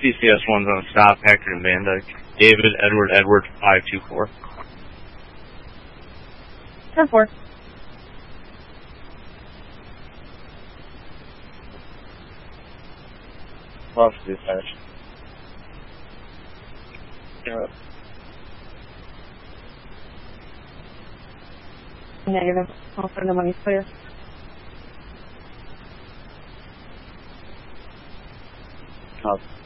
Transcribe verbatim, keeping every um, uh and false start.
C C S one's on stop, Packard and Van Dyke. David, Edward, Edward, five two four. ten four. Lost dispatch. You're up. Negative. All for the money's clear. Up.